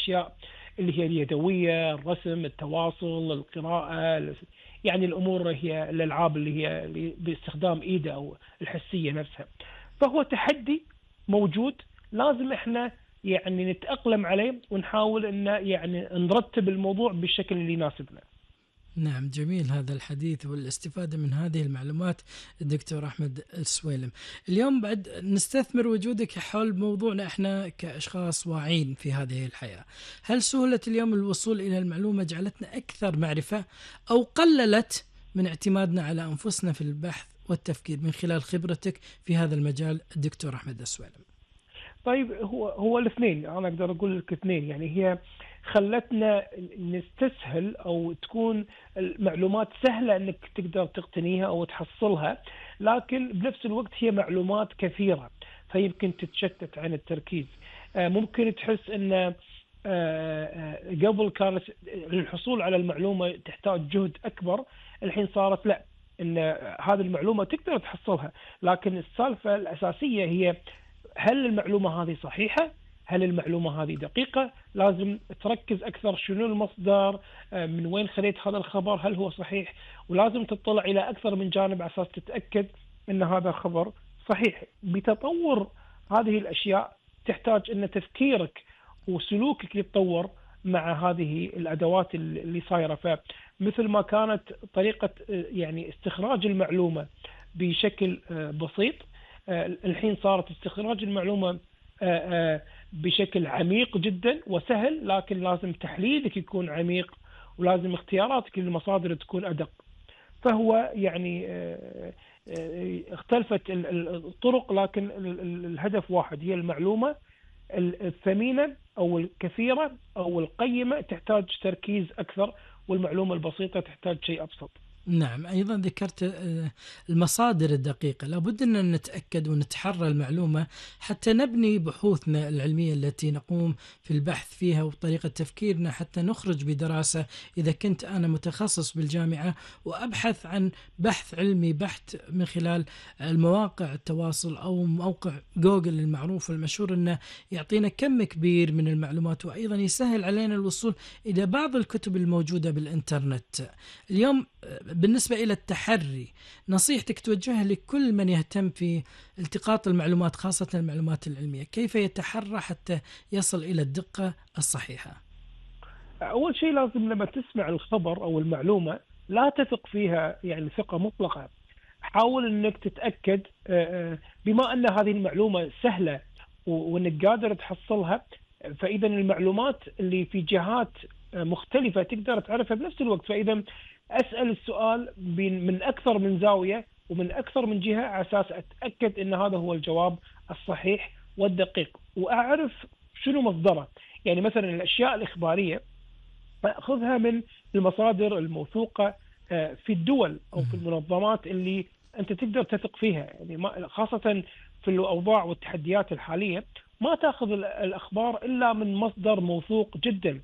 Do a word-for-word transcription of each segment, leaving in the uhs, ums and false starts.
الأشياء اللي هي اليدوية، الرسم، التواصل، القراءة، يعني الأمور هي الألعاب اللي هي اللي باستخدام إيده أو الحسية نفسها. فهو تحدي موجود، لازم إحنا يعني نتأقلم عليه ونحاول إن يعني نرتب الموضوع بالشكل اللي يناسبنا. نعم، جميل هذا الحديث والاستفادة من هذه المعلومات الدكتور أحمد السويلم. اليوم بعد نستثمر وجودك حول موضوعنا احنا كأشخاص واعين في هذه الحياة. هل سهولة اليوم الوصول إلى المعلومة جعلتنا أكثر معرفة أو قللت من اعتمادنا على أنفسنا في البحث والتفكير من خلال خبرتك في هذا المجال الدكتور أحمد السويلم؟ طيب، هو هو الاثنين، انا اقدر اقول لك اثنين. يعني هي خلتنا نستسهل او تكون المعلومات سهله انك تقدر تقتنيها او تحصلها، لكن بنفس الوقت هي معلومات كثيره فيمكن تتشتت عن التركيز. آه، ممكن تحس ان آه، آه، قبل كانت الحصول على المعلومه تحتاج جهد اكبر، الحين صارت لا، ان هذه المعلومه تقدر تحصلها، لكن السالفه الاساسيه هي هل المعلومة هذه صحيحة؟ هل المعلومة هذه دقيقة؟ لازم تركز أكثر شنو المصدر، من وين خذيت هذا الخبر، هل هو صحيح؟ ولازم تطلع إلى أكثر من جانب على أساس تتأكد أن هذا الخبر صحيح. بتطور هذه الأشياء تحتاج أن تفكيرك وسلوكك يتطور مع هذه الأدوات اللي صايرة. فمثل ما كانت طريقة يعني استخراج المعلومة بشكل بسيط، الحين صارت استخراج المعلومة بشكل عميق جدا وسهل، لكن لازم تحليلك يكون عميق ولازم اختياراتك للمصادر تكون أدق. فهو يعني اختلفت الطرق، لكن الهدف واحد، هي المعلومة الثمينة أو الكثيرة أو القيمة تحتاج تركيز أكثر، والمعلومة البسيطة تحتاج شيء أبسط. نعم، أيضا ذكرت المصادر الدقيقة. لابد أن نتأكد ونتحرى المعلومة حتى نبني بحوثنا العلمية التي نقوم في البحث فيها وطريقة تفكيرنا حتى نخرج بدراسة. إذا كنت أنا متخصص بالجامعة وأبحث عن بحث علمي بحث من خلال المواقع التواصل أو موقع جوجل المعروف والمشهور، أنه يعطينا كم كبير من المعلومات وأيضا يسهل علينا الوصول إلى بعض الكتب الموجودة بالإنترنت. اليوم بالنسبة إلى التحري، نصيحتك توجهها لكل من يهتم في التقاط المعلومات خاصة المعلومات العلمية، كيف يتحرى حتى يصل إلى الدقة الصحيحة؟ أول شيء لازم لما تسمع الخبر أو المعلومة لا تثق فيها يعني ثقة مطلقة. حاول أنك تتأكد، بما أن هذه المعلومة سهلة وأنك قادر تحصلها، فإذا المعلومات اللي في جهات مختلفة تقدر تعرفها بنفس الوقت. فإذا أسأل السؤال من أكثر من زاوية ومن أكثر من جهة على أساس أتأكد أن هذا هو الجواب الصحيح والدقيق، وأعرف شنو مصدره. يعني مثلا الأشياء الإخبارية أخذها من المصادر الموثوقة في الدول أو في المنظمات اللي أنت تقدر تثق فيها. يعني خاصة في الأوضاع والتحديات الحالية ما تأخذ الأخبار إلا من مصدر موثوق جدا،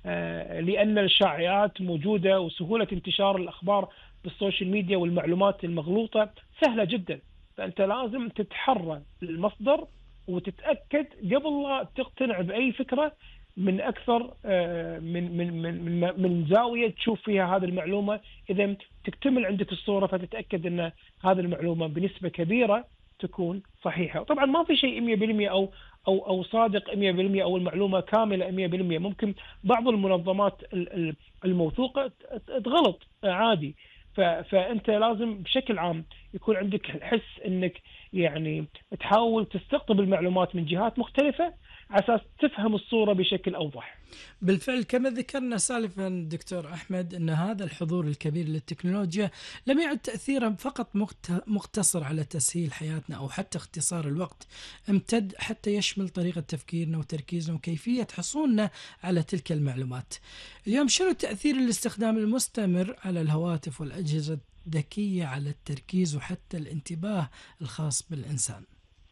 لأن الشائعات موجودة وسهولة انتشار الأخبار بالسوشيال ميديا والمعلومات المغلوطة سهلة جدا. فأنت لازم تتحرى المصدر وتتأكد قبل لا تقتنع بأي فكرة من أكثر من من من من, من زاوية تشوف فيها هذه المعلومة. إذا تكتمل عندك الصورة فتتأكد أن هذه المعلومة بنسبة كبيرة تكون صحيحة. طبعا ما في شيء مية بالمية أو أو أو صادق مية بالمية أو المعلومة كاملة مية بالمية. ممكن بعض المنظمات الموثوقة تغلط عادي. فأنت لازم بشكل عام يكون عندك الحس أنك يعني تحاول تستقطب المعلومات من جهات مختلفة على أساس تفهم الصورة بشكل أوضح. بالفعل كما ذكرنا سالفا دكتور أحمد أن هذا الحضور الكبير للتكنولوجيا لم يعد تأثيرا فقط مقتصر على تسهيل حياتنا أو حتى اختصار الوقت، امتد حتى يشمل طريقة تفكيرنا وتركيزنا وكيفية حصولنا على تلك المعلومات. اليوم شنو تأثير الاستخدام المستمر على الهواتف والأجهزة الذكية على التركيز وحتى الانتباه الخاص بالإنسان؟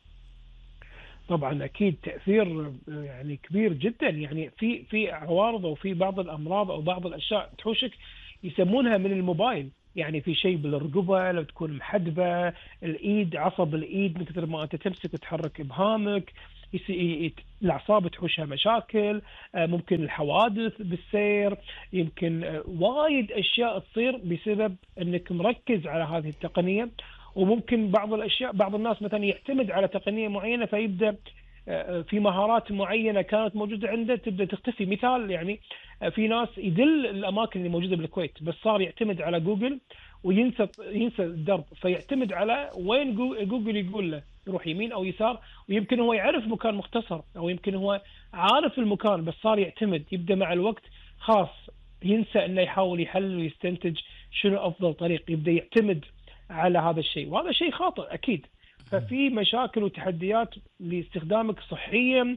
طبعا اكيد تاثير يعني كبير جدا. يعني في في عوارض او في بعض الامراض او بعض الاشياء تحوشك يسمونها من الموبايل. يعني في شيء بالرقبه لو تكون محدبه، الايد، عصب الايد من كثر ما انت تمسك وتحرك ابهامك، الأعصاب تحوشها مشاكل، ممكن الحوادث بالسير، يمكن وايد أشياء تصير بسبب أنك مركز على هذه التقنية. وممكن بعض الأشياء، بعض الناس مثلا يعتمد على تقنية معينة فيبدأ في مهارات معينة كانت موجودة عنده تبدأ تختفي. مثال يعني في ناس يدل الأماكن اللي موجودة بالكويت بس صار يعتمد على جوجل وينسى ينسى الدرب، فيعتمد على وين جوجل يقول له يروح يمين أو يسار، ويمكن هو يعرف مكان مختصر أو يمكن هو عارف المكان بس صار يعتمد. يبدأ مع الوقت خاص ينسى أنه يحاول يحل ويستنتج شنو أفضل طريق، يبدأ يعتمد على هذا الشيء، وهذا شيء خاطئ أكيد. ففي مشاكل وتحديات لاستخدامك صحيا،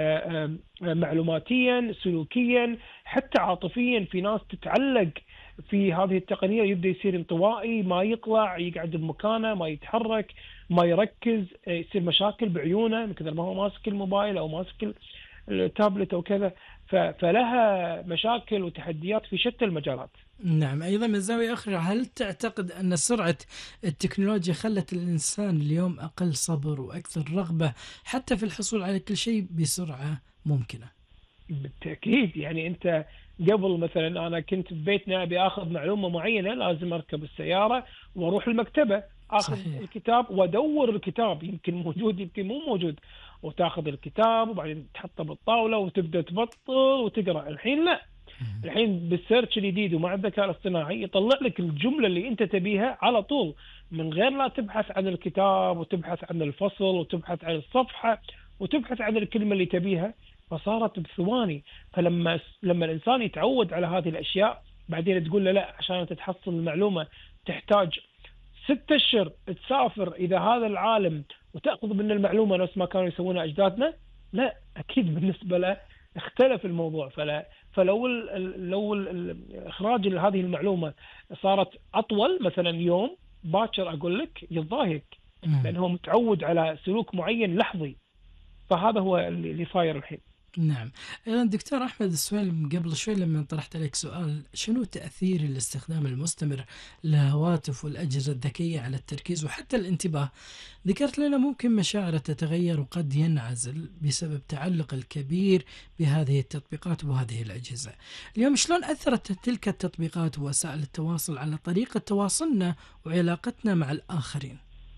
معلوماتيا، سلوكيا، حتى عاطفيا. في ناس تتعلق في هذه التقنية يبدأ يصير انطوائي، ما يطلع، يقعد بمكانه، ما يتحرك، ما يركز، يصير مشاكل بعيونه من كثر ما هو ماسك الموبايل أو ماسك التابلت أو كذا. فلها مشاكل وتحديات في شتى المجالات. نعم. أيضا من زاوية أخرى، هل تعتقد أن سرعة التكنولوجيا خلت الإنسان اليوم أقل صبر وأكثر رغبة حتى في الحصول على كل شيء بسرعة ممكنة؟ بالتأكيد. يعني أنت قبل مثلا أنا كنت في بيتنا أبي أخذ معلومة معينة لازم أركب السيارة وأروح المكتبة أخذ صحيح. الكتاب وأدور الكتاب، يمكن موجود يمكن مو موجود، وتأخذ الكتاب وبعدين تحطه بالطاولة وتبدأ تبطل وتقرأ. الحين لا، الحين بالسيرش الجديد ومع الذكاء الاصطناعي يطلع لك الجملة اللي أنت تبيها على طول من غير لا تبحث عن الكتاب وتبحث عن الفصل وتبحث عن الصفحة وتبحث عن الكلمة اللي تبيها، فصارت بثواني. فلما لما الإنسان يتعود على هذه الأشياء بعدين تقول له لا عشان تحصل المعلومة تحتاج ستة أشهر تسافر إذا هذا العالم وتأخذ من المعلومة نفس ما كانوا يسوونها أجدادنا، لا أكيد بالنسبة له اختلف الموضوع. فلا فلو ال لو ال إخراج هذه المعلومة صارت أطول مثلا يوم باكر أقول لك يتضايق لأنه متعود على سلوك معين لحظي. فهذا هو اللي صاير الحين. نعم. أيضا دكتور أحمد، السؤال قبل شوي لما طرحت عليك سؤال شنو تأثير الاستخدام المستمر للهواتف والأجهزة الذكية على التركيز وحتى الانتباه، ذكرت لنا ممكن مشاعره تتغير وقد ينعزل بسبب تعلق الكبير بهذه التطبيقات وهذه الأجهزة. اليوم شلون أثرت تلك التطبيقات ووسائل التواصل على طريقة تواصلنا وعلاقتنا مع الآخرين؟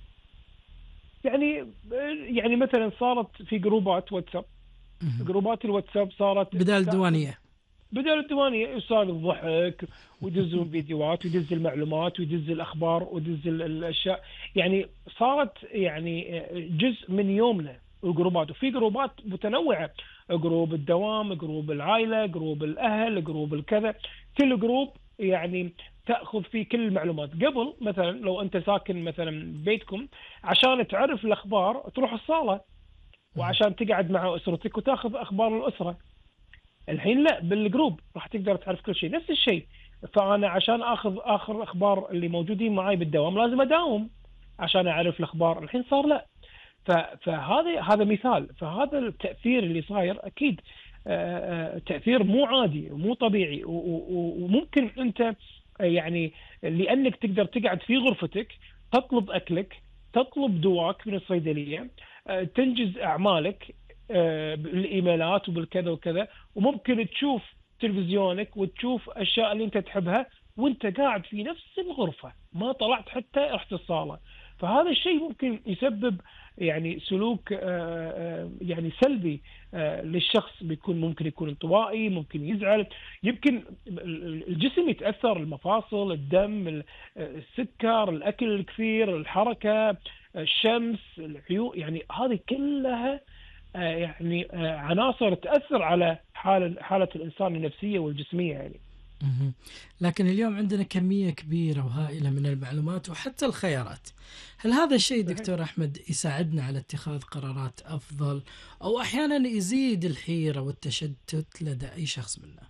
يعني يعني مثلا صارت في جروبات واتساب، جروبات الواتساب صارت بدال الديوانية بدال الديوانية صار الضحك ويدزون فيديوهات ويدز المعلومات ويدز الأخبار ويدز الأشياء. يعني صارت يعني جزء من يومنا الجروبات. وفي جروبات متنوعة، جروب الدوام، جروب العائلة، جروب الأهل، جروب الكذا. كل جروب يعني تأخذ فيه كل المعلومات. قبل مثلا لو أنت ساكن مثلا بيتكم عشان تعرف الأخبار تروح الصالة وعشان تقعد مع أسرتك وتأخذ أخبار الأسرة. الحين لا، بالجروب راح تقدر تعرف كل شيء. نفس الشيء، فأنا عشان أخذ آخر أخبار اللي موجودين معي بالدوام لازم أداوم عشان أعرف الأخبار. الحين صار لا. فهذا هذا مثال. فهذا التأثير اللي صاير أكيد تأثير مو عادي ومو طبيعي. وممكن أنت يعني لأنك تقدر تقعد في غرفتك تطلب أكلك، تطلب دواك من الصيدلية، تنجز أعمالك بالإيميلات وبالكذا وكذا، وممكن تشوف تلفزيونك وتشوف أشياء اللي أنت تحبها وأنت قاعد في نفس الغرفة، ما طلعت حتى رحت الصالة. فهذا الشيء ممكن يسبب يعني سلوك يعني سلبي للشخص. بيكون ممكن يكون انطوائي، ممكن يزعل، يمكن الجسم يتأثر، المفاصل، الدم، السكر، الأكل الكثير، الحركة، الشمس، العيون. يعني هذه كلها يعني عناصر تأثر على حالة حالة الإنسان النفسية والجسمية يعني. لكن اليوم عندنا كمية كبيرة وهائلة من المعلومات وحتى الخيارات. هل هذا الشيء دكتور أحمد يساعدنا على اتخاذ قرارات أفضل أو أحيانا يزيد الحيرة والتشتت لدى أي شخص منا؟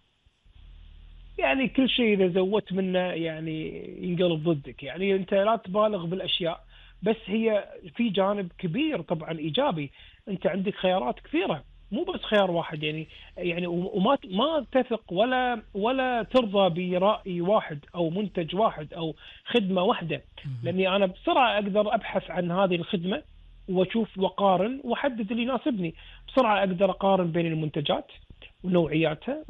يعني كل شيء إذا زودت منه يعني ينقلب ضدك. يعني أنت لا تبالغ بالأشياء، بس هي في جانب كبير طبعا إيجابي. أنت عندك خيارات كثيرة، مو بس خيار واحد. يعني يعني وما ما تثق ولا ولا ترضى برأي واحد أو منتج واحد أو خدمة واحدة، لأني أنا بسرعة أقدر أبحث عن هذه الخدمة واشوف واقارن واحدد اللي يناسبني. بسرعه اقدر اقارن بين المنتجات ونوعياتها